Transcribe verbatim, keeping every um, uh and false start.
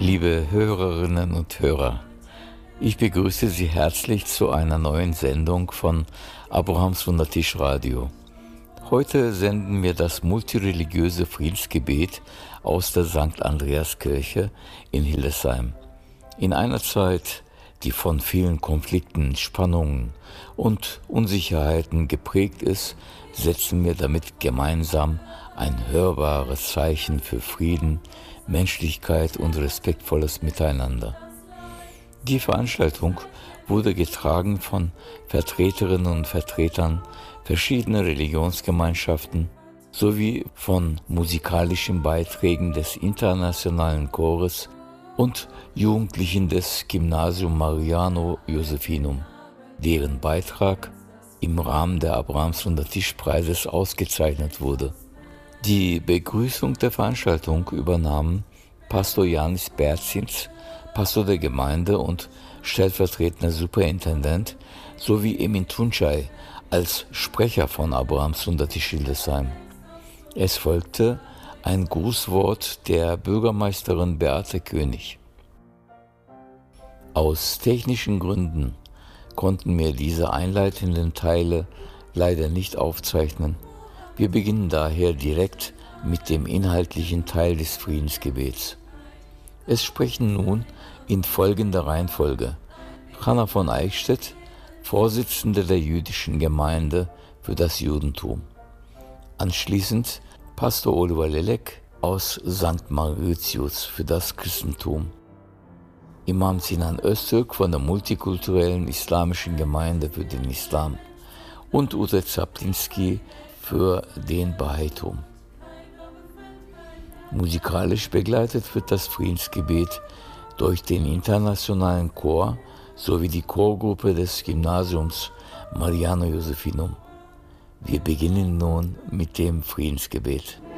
Liebe Hörerinnen und Hörer, ich begrüße Sie herzlich zu einer neuen Sendung von Abrahams Wundertisch Radio. Heute senden wir das multireligiöse Friedensgebet aus der Sankt Andreas Kirche in Hildesheim. In einer Zeit, die von vielen Konflikten, Spannungen und Unsicherheiten geprägt ist, setzen wir damit gemeinsam ein hörbares Zeichen für Frieden, Menschlichkeit und respektvolles Miteinander. Die Veranstaltung wurde getragen von Vertreterinnen und Vertretern verschiedener Religionsgemeinschaften sowie von musikalischen Beiträgen des Internationalen Chores und Jugendlichen des Gymnasium Mariano Josephinum, deren Beitrag im Rahmen der Abrahams Wundertischpreises ausgezeichnet wurde. Die Begrüßung der Veranstaltung übernahmen Pastor Janis Berzins, Pastor der Gemeinde und stellvertretender Superintendent, sowie Emin Tunçay als Sprecher von Abrahams Wundertisch Hildesheim. Es folgte ein Grußwort der Bürgermeisterin Beate König. Aus technischen Gründen konnten wir diese einleitenden Teile leider nicht aufzeichnen. Wir beginnen daher direkt mit dem inhaltlichen Teil des Friedensgebets. Es sprechen nun in folgender Reihenfolge Hanna von Eichstätt, Vorsitzende der jüdischen Gemeinde für das Judentum. Anschließend Pastor Oliver Lelek aus Sankt Mauritius für das Christentum. Imam Sinan Öztürk von der multikulturellen islamischen Gemeinde für den Islam und Ute Zaplinski für den Bahaitum. Musikalisch begleitet wird das Friedensgebet durch den internationalen Chor sowie die Chorgruppe des Gymnasiums Mariano Josephinum. Wir beginnen nun mit dem Friedensgebet.